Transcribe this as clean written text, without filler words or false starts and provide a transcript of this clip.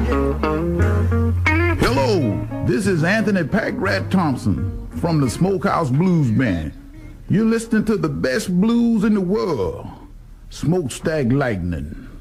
Hello, this is Anthony Packrat Thompson from the Smokehouse Blues Band. You're listening to the best blues in the world, Smokestack Lightning.